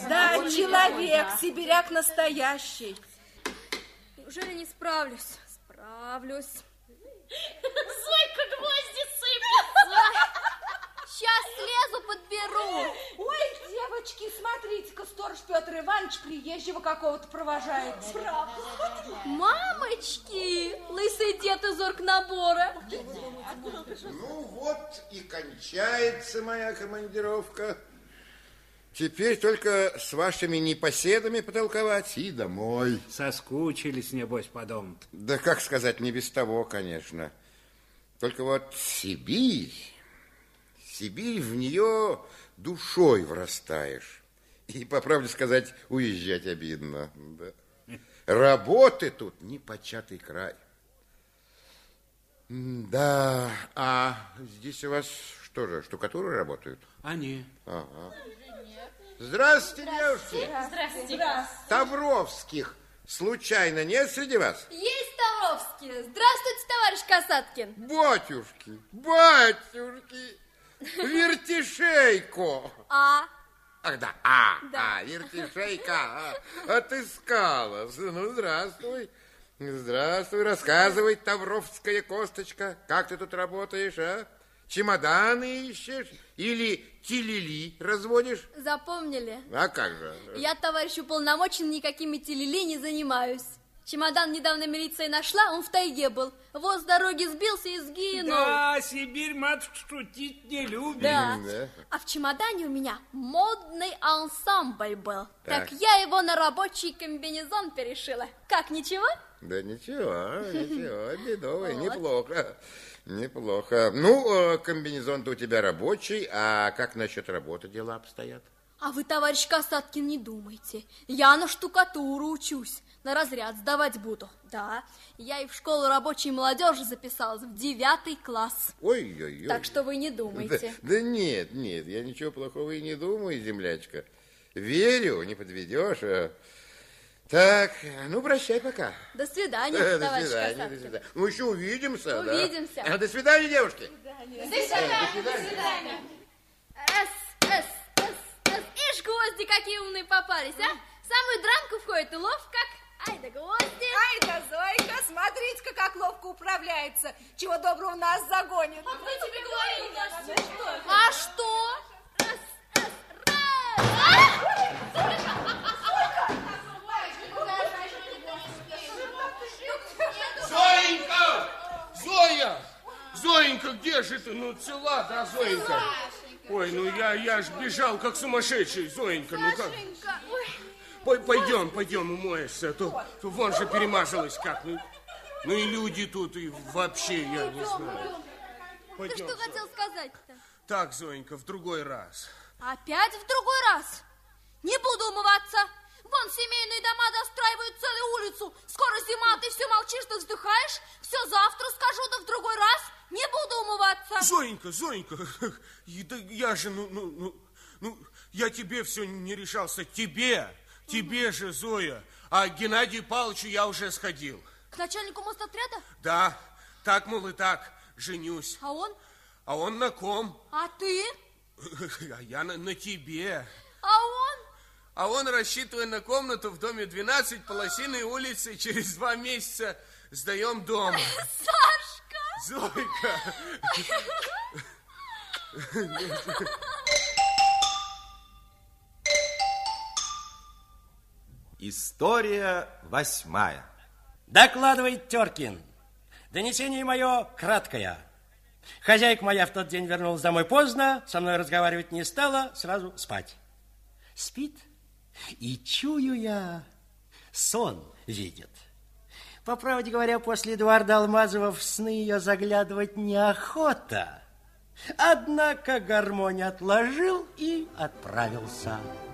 Да, человек, сибиряк настоящий. Неужели не справлюсь? Справлюсь. Зойка гвозди сыпет. Сейчас слезу, подберу. Ой, девочки, смотрите-ка, сторож Петр Иванович приезжего какого-то провожает. Мамочки, лысый дед из оргнабора. Ну вот и кончается моя командировка. Теперь только с вашими непоседами потолковать и домой. Соскучились, небось, по дому. Да как сказать, не без того, конечно. Только вот Сибирь, в нее душой врастаешь. И, по правде сказать, уезжать обидно. Да. Работы тут непочатый край. Да, а здесь у вас что же, штукатуры работают? Они. Ага. Здравствуйте, девушки. Здравствуйте. Тавровских случайно нет среди вас? Есть Тавровские. Здравствуйте, товарищ Касаткин. Батюшки, Вертишейко. Ах, да, Вертишейка. Отыскала. Ну, здравствуй. Здравствуй, рассказывай, Тавровская косточка. Как ты тут работаешь, а? Чемоданы ищешь или телели разводишь? Запомнили? А как же? Я, товарищ уполномочен, никакими телели не занимаюсь. Чемодан недавно милиция нашла, он в тайге был. Вот с дороги сбился и сгинул. Да, Сибирь, матушка, шутить не любит. Да. Да. А в чемодане у меня модный ансамбль был. Так. Так я его на рабочий комбинезон перешила. Как, ничего? Да ничего, бедовый, неплохо. Ну, комбинезон-то у тебя рабочий, а как насчет работы дела обстоят? А вы, товарищ Касаткин, не думайте. Я на штукатуру учусь, на разряд сдавать буду. Да, я и в школу рабочей молодежи записалась в 9 класс. Ой-ой-ой. Так что вы не думайте. Да нет, я ничего плохого и не думаю, землячка. Верю, не подведешь. Так, ну, прощай пока. До свидания, товарищ Касаткин. До свидания. Ну, еще увидимся. Увидимся. Да? До свидания, девушки. До свидания. Ишь, гвозди какие умные попались, а? В самую дранку входит и ловко как. Ай да гвозди. Ай да Зойка, смотрите-ка, как ловко управляется. Чего доброго нас загонит. А кто тебе говорил, Настя? А что? Зоенька! Зоенька, где же ты? Ну, цела, да, Зоенька? Ой, ну я ж бежал, как сумасшедший, Зоенька, ну как? Пойдем, умоешься, а то вон же перемазалась как. Ну и люди тут, и вообще, я не знаю. Ты Пойдем, что хотел сказать-то? Так, Зоенька, в другой раз. Опять в другой раз? Не буду умываться. Вон семейные дома достраивают целую улицу. Скоро зима, а ты все молчишь, да вздыхаешь. Все завтра скажу, да в другой раз. Не буду умываться. Зоенька, да я же, я тебе все не решался. Тебе же, Зоя. А к Геннадию Павловичу я уже сходил. К начальнику мостотряда? Да, так, мол, и так, женюсь. А он? А он на ком? А ты? А я на тебе. А он? А он, рассчитывая на комнату в доме 12 по Лосиной улице, через 2 месяца сдаем дом. Сашка! Зойка! История 8. Докладывает Теркин. Донесение мое краткое. Хозяйка моя в тот день вернулась домой поздно, со мной разговаривать не стала, сразу спать. Спит, и чую я, сон видит. По правде говоря, после Эдуарда Алмазова в сны ее заглядывать неохота. Однако гармонь отложил и отправился.